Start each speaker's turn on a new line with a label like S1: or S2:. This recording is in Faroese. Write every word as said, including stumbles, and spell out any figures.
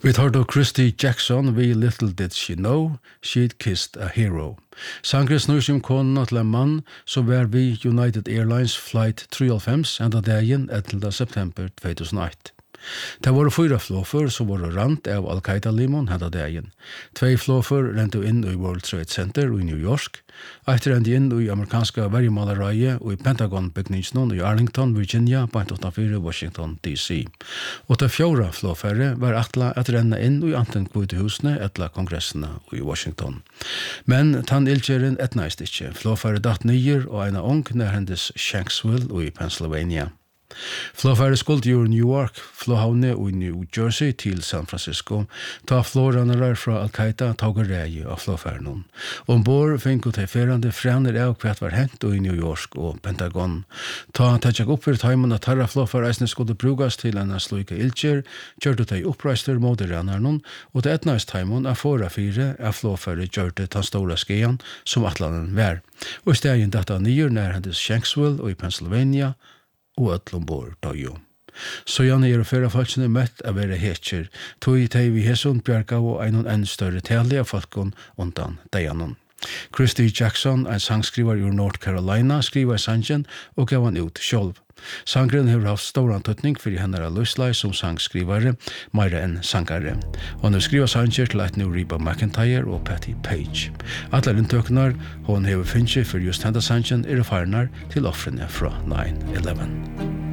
S1: Vi tar då Christy Jackson, We Little Did She Know, She'd Kissed a Hero. Sangren snur som konen til en mann, så var vi United Airlines Flight tre og halvfems enda dagen ellevte september två tusen och ett. Det var fyra flåfer som var rant av Al-Qaida-limon henda dagen. Tvei flåfer rente inn i World Trade Center i New York, etter rente inn i amerikanska verjemalereie og i Pentagon-bygningsen i Arlington, Virginia, på åttiofyra Washington D C. Og til fjorda flåfere var atla at renne inn i anten kvitehusene etla kongressene i Washington. Men tann ilgjeren etnaist ikkje. Flåfere datt nyer og eina ung nær hendes Shanksville i Pennsylvania. Flåfære skulle gjøre New York, flåhavne i New Jersey til San Francisco, ta flårannarar fra Al-Qaida tog reie av flåfæren. Ombord fikk de ferande frener av hva var hent i New York og Pentagon. Ta tetjak opp for taimen at tarra flåfæreisene skulle brukas til en sluike ilkjer, gjørte de oppreister mot rannaren, og det etnaist taimen er fora fire av flåfære gjørte ta stora skeian som atlanen var. Og i stegen dette nyer nær hendes Shanksville og i Pennsylvania, og öllum bor døyo. Så gjerne er fyrra falskene møtt av være hetjer, tog i teg vi hesson bjerga og einon enn større tale av falkon undan dejanon. Christy Jackson, en sangskriver ur North Carolina, skriver sangen og gav han ut sjolv. Sangren har haft stor tøtning for henne av Luslai som sangskrivare, meira enn sangare. Hun har skrivet sanger til et nu Reba McEntire og Patti Page. Atler inntøknar hun har finnet for just henne sangen er farnar til offrene fra nine eleven.